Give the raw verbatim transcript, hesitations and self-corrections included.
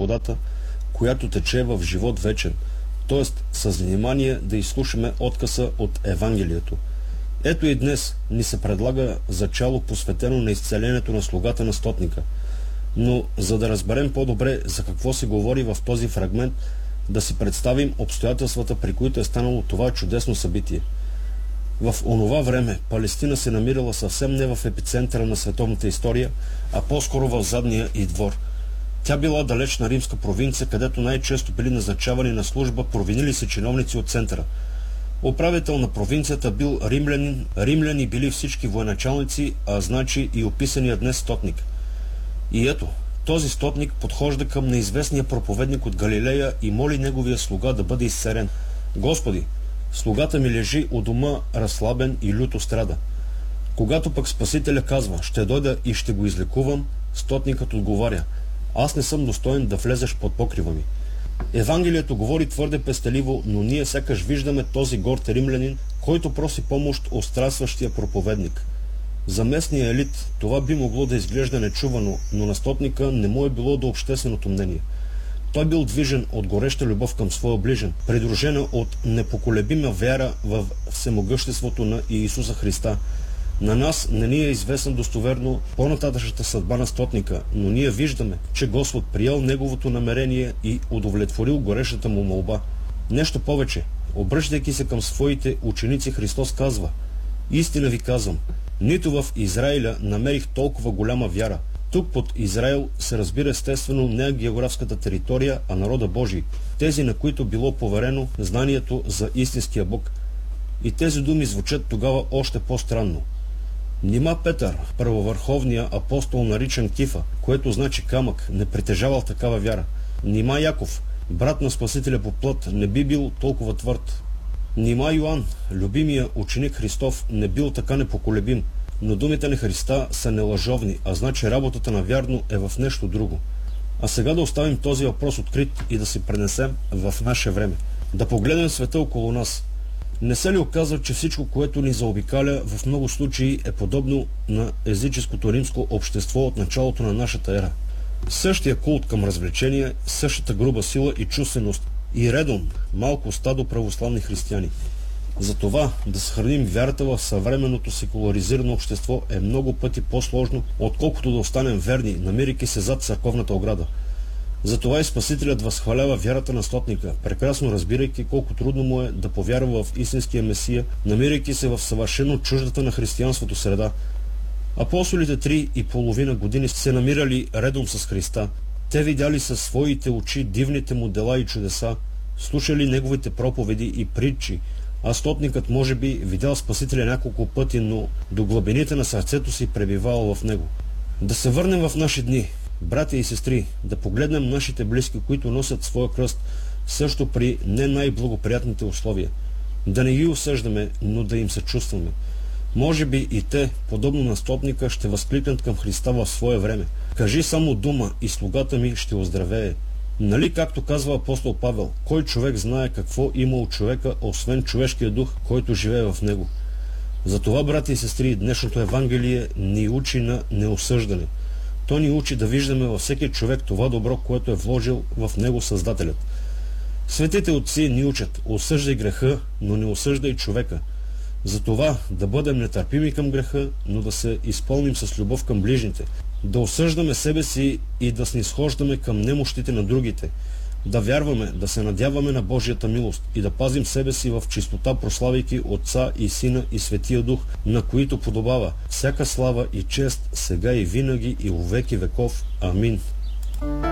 водата, която тече в живот вечен, т.е. с внимание да изслушаме откъса от Евангелието. Ето и днес ни се предлага зачало, посветено на изцелението на слугата на стотника. Но за да разберем по-добре за какво се говори в този фрагмент, да си представим обстоятелствата, при които е станало това чудесно събитие. В онова време Палестина се намирала съвсем не в епицентъра на световната история, а по-скоро в задния й двор. Тя била далечна римска провинция, където най-често били назначавани на служба провинили се чиновници от центъра. Управител на провинцията бил римлянин, римляни били всички военачалници, а значи и описания днес стотник. И ето, този стотник подхожда към неизвестния проповедник от Галилея и моли неговия слуга да бъде изцерен. Господи, слугата ми лежи у дома разслабен и люто страда. Когато пък Спасителя казва, ще дойда и ще го излекувам, стотникът отговаря, аз не съм достоен да влезеш под покрива ми. Евангелието говори твърде пестеливо, но ние сякаш виждаме този горд римлянин, който проси помощ от странстващия проповедник. За местния елит това би могло да изглежда нечувано, но на стотника не му е било до общественото мнение. Той бил движен от гореща любов към своя ближен, придружена от непоколебима вяра в всемогъществото на Иисуса Христа. На нас не ни е известна достоверно по-нататъчната съдба на стотника, но ние виждаме, че Господ приел неговото намерение и удовлетворил горещата му молба. Нещо повече, обръщайки се към своите ученици, Христос казва: истина ви казвам, нито в Израиля намерих толкова голяма вяра. Тук под Израил се разбира естествено не географската територия, а народа Божий, тези на които било поверено знанието за истинския Бог. И тези думи звучат тогава още по-странно. Нима Петър, първовърховния апостол, наричан Кифа, което значи камък, не притежавал такава вяра. Нима Яков, брат на Спасителя по плът, не би бил толкова твърд. Нима Йоан, любимия ученик Христов, не бил така непоколебим. Но думите на Христа са нелъжовни, а значи работата на вярно е в нещо друго. А сега да оставим този въпрос открит и да се пренесем в наше време. Да погледнем света около нас. Не се ли оказва, че всичко, което ни заобикаля, в много случаи е подобно на езическото римско общество от началото на нашата ера? Същия култ към развлечения, същата груба сила и чувственост, и редом малко стадо православни християни. Затова да съхраним вярата в съвременното секуларизирано общество е много пъти по-сложно, отколкото да останем верни, намирайки се зад църковната ограда. Затова и Спасителят възхвалява вярата на стотника, прекрасно разбирайки колко трудно му е да повярва в истинския Месия, намирайки се в съвършено чуждата на християнството среда. Апостолите три и половина години се намирали редом с Христа. Те видяли със своите очи дивните му дела и чудеса, слушали неговите проповеди и притчи, а стотникът може би видял Спасителя няколко пъти, но до глъбините на сърцето си пребивал в него. Да се върнем в наши дни, братя и сестри, да погледнем нашите близки, които носят своя кръст, също при не най-благоприятните условия. Да не ги осъждаме, но да им съчувстваме. Може би и те, подобно на стотника, ще възкликнат към Христа в свое време. Кажи само дума и слугата ми ще оздравее. Нали, както казва апостол Павел, кой човек знае какво има от човека, освен човешкия дух, който живее в него? Затова, брати и сестри, днешното Евангелие ни учи на неосъждане. То ни учи да виждаме във всеки човек това добро, което е вложил в него Създателят. Светите отци ни учат: осъждай греха, но не осъждай човека. Затова да бъдем нетърпими към греха, но да се изпълним с любов към ближните, да осъждаме себе си и да снизхождаме към немощите на другите, да вярваме, да се надяваме на Божията милост и да пазим себе си в чистота, прославяйки Отца и Сина и Светия Дух, на които подобава всяка слава и чест, сега и винаги и во веки веков. Амин.